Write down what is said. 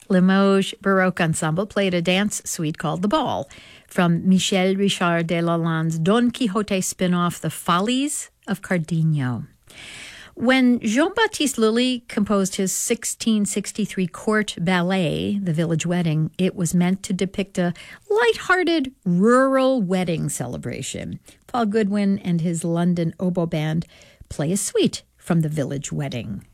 Limoges Baroque Ensemble played a dance suite called The Ball from Michel Richard de Lalande's Don Quixote spin-off, The Follies of Cardenio. When Jean-Baptiste Lully composed his 1663 court ballet, The Village Wedding, it was meant to depict a light-hearted rural wedding celebration. Paul Goodwin and his London oboe band play a suite from The Village Wedding.